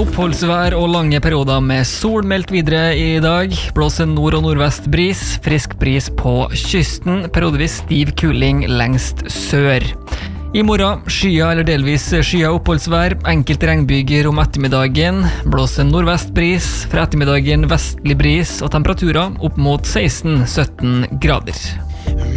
Oppholdsvær og lange perioder med sol meldt videre i dag. Blåser nord- og nordvest bris, frisk bris på kysten, periodevis stiv kuling lengst sør. I morgen skya eller delvis skya oppholdsvær, enkelte regnbyger om ettermiddagen, blåser nordvest bris, fra ettermiddagen vestlig bris og temperaturer opp mot 16-17 grader.